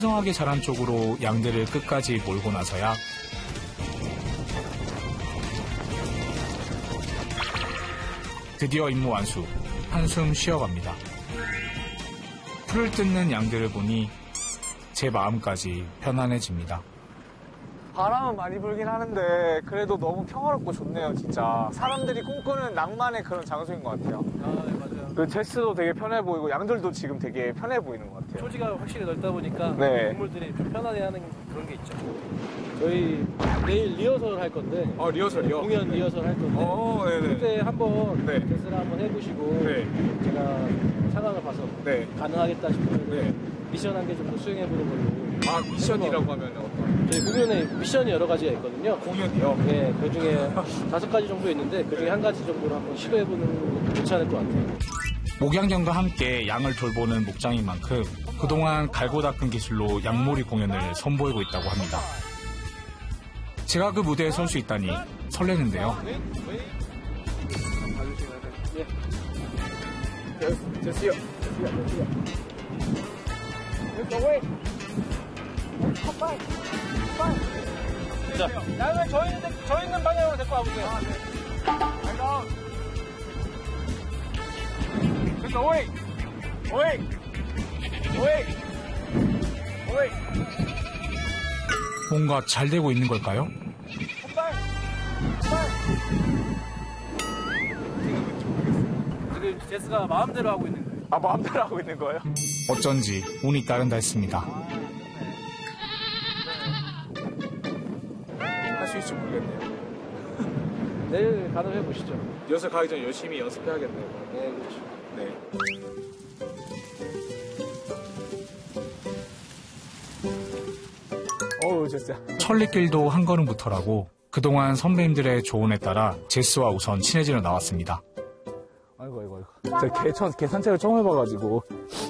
풍성하게 자란 쪽으로 양들을 끝까지 몰고 나서야 드디어 임무 완수. 한숨 쉬어갑니다. 풀을 뜯는 양들을 보니 제 마음까지 편안해집니다. 바람은 많이 불긴 하는데 그래도 너무 평화롭고 좋네요, 진짜. 사람들이 꿈꾸는 낭만의 그런 장소인 것 같아요. 아, 네, 맞아요. 그 제스도 되게 편해 보이고 양들도 지금 되게 편해 보이는 것 같아요. 초지가 확실히 넓다 보니까 네. 동물들이 좀 편안해하는 그런 게 있죠. 저희 내일 리허설 할 건데. 리허설이요? 공연 리허설 할 건데. 네네. 그때 한번 네. 테스트를 한번 해보시고 네. 제가 상황을 봐서 네. 가능하겠다 싶으면 네. 미션 한 개 정도 수행해보는 걸로. 아, 미션이라고 하면 어떤? 저희 공연에 미션이 여러 가지가 있거든요. 공연이요? 네, 그 중에 5가지 정도 있는데 그 중에 한 가지 정도로 한번 시도해보는 것도 괜찮을 것 같아요. 목양견과 함께 양을 돌보는 목장인 만큼 그동안 갈고 닦은 기술로 양몰이 공연을 선보이고 있다고 합니다. 제가 그 무대에 설 수 있다니 설레는데요. 제스요. 자, 양을 저 있는 방향으로 데리고 와보세요. 뭔가 잘 되고 있는 걸까요? 지금 제스가 마음대로 하고 있는 거예요. 아, 마음대로 하고 있는 거예요? 어쩐지 운이 따른다 했습니다. 할 수 있을지 모르겠네요. 내일 가능해보시죠. 리허설 가기 전에 열심히 연습해야겠네요. 네, 그렇죠. 네. 어우, 제스야. 천리길도 한 걸음부터라고 그동안 선배님들의 조언에 따라 제스와 우선 친해지러 나왔습니다. 아이고. 제가 개 산책을 처음 해봐가지고.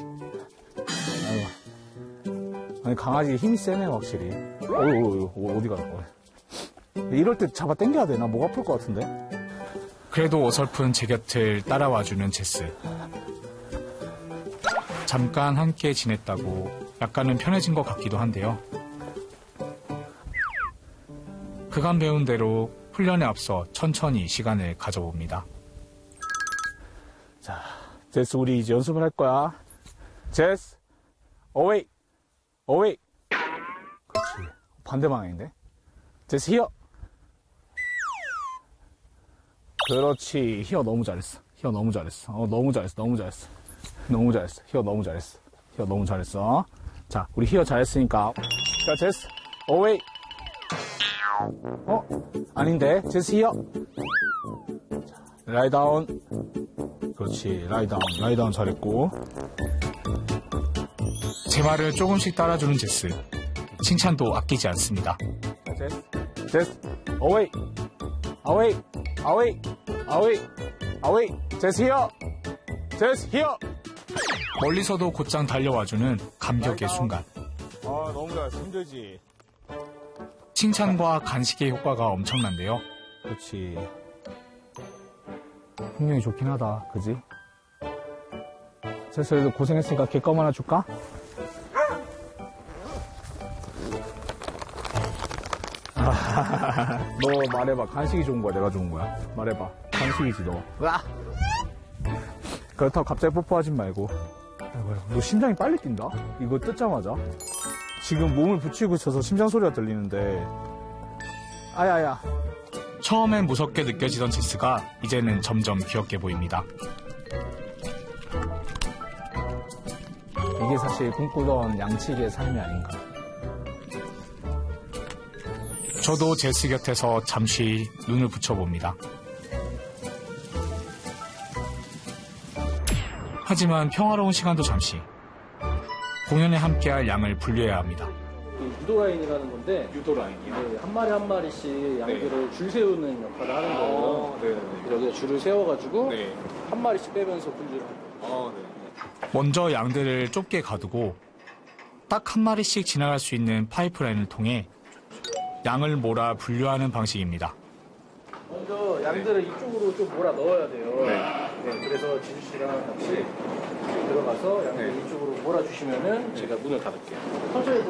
아이고. 아니, 강아지 힘이 세네, 확실히. 어디 가는 거야? 이럴 때 잡아 당겨야 되나? 목 아플 것 같은데? 그래도 어설픈 제 곁을 따라와주는 제스. 잠깐 함께 지냈다고 약간은 편해진 것 같기도 한데요. 그간 배운 대로 훈련에 앞서 천천히 시간을 가져봅니다. 자, 제스, 우리 이제 연습을 할 거야. 제스, 어웨이. 그렇지. 반대 방향인데? 제스, 히어. 그렇지. 히어 너무 잘했어. 히어 너무 잘했어. 너무 잘했어. 히어 너무 잘했어. 자, 우리 히어 잘했으니까. 자, 제스, 어웨이. 아닌데. 제스, 히어. 라이 다운. 그렇지. 라이 다운 잘했고. 제 말을 조금씩 따라주는 제스. 칭찬도 아끼지 않습니다. 제스, 어웨이. 제스 히어. 멀리서도 곧장 달려와주는 감격의 순간. 아, 너무 잘했어. 힘들지. 칭찬과 간식의 효과가 엄청난데요. 그렇지. 풍경이 좋긴 하다. 그지? 제스, 그래도 고생했으니까 개껌 하나 줄까? 너 말해봐. 간식이 좋은 거야? 내가 좋은 거야? 말해봐. 간식이지, 너. 으아! 그렇다고 갑자기 뽀뽀하지 말고. 아이고, 너 심장이 빨리 뛴다? 이거 뜯자마자. 지금 몸을 붙이고 있어서 심장 소리가 들리는데. 아야야. 처음엔 무섭게 느껴지던 제스가 이제는 점점 귀엽게 보입니다. 이게 사실 꿈꾸던 양치기의 삶이 아닌가. 저도 제스 곁에서 잠시 눈을 붙여봅니다. 하지만 평화로운 시간도 잠시. 공연에 함께할 양을 분류해야 합니다. 유도라인이라는 건데 유도라인이요? 네, 한 마리 한 마리씩 양들을 줄 세우는 역할을 하는 거예요. 네네. 여기다 줄을 세워가지고 네. 한 마리씩 빼면서 분리를 하는 네. 먼저 양들을 좁게 가두고 딱 한 마리씩 지나갈 수 있는 파이프라인을 통해 양을 몰아 분류하는 방식입니다. 먼저 양들을 이쪽으로 좀 몰아 넣어야 돼요. 네, 그래서 지주 씨랑 같이 들어가서 양쪽 네. 이쪽으로 몰아주시면은 제가 문을 닫을게요. 천천히